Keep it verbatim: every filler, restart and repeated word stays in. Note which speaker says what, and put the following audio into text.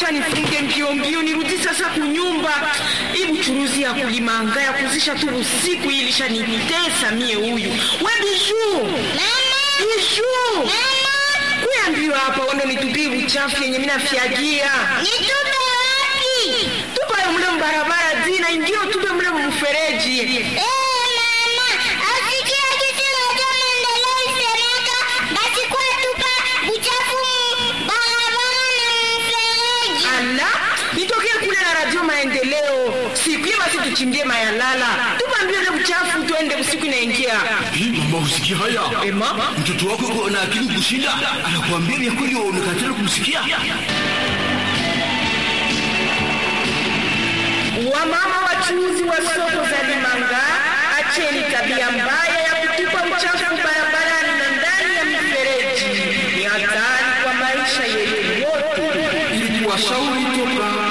Speaker 1: lazima nifunge mbio mbio nirudi sasa kunyumba. Hii uchuruzi ya kulimanga ya kuzisha tu usiku ilisha nitesa mie huyu. We Bijou.
Speaker 2: Mama.
Speaker 1: Bijou.
Speaker 2: Mama.
Speaker 1: Kuambiwa hapa wando nitupie uchafu yenye mimi nafiagia.
Speaker 2: Nitupe wapi?
Speaker 1: Tupa mle mbarabara dina ingio tupe mle mfereji.
Speaker 2: Eh, mama, asikia kitu moja maendeleo isemeka, basi kwa tupa uchafu barabara na mfereji.
Speaker 1: Ala, nitokee kule na radio maendeleo. Siku hiyo basi tuchimbie mayalala. Tupa mbio ile uchafu tuende usiku inaingia.
Speaker 3: Hii mama usikia haya?
Speaker 1: Eh mama,
Speaker 3: mtoto wako yuko na akili kushinda, anakuambia vya kweli unakatana kumsikia.
Speaker 1: Wamama wachuuzi wa soko za Limanga, acheni tabia mbaya ya kutupa uchafu barabarani na ndani ya mifereji. Ni hatari kwa maisha yetu yote.
Speaker 3: Ili kuwashauri toka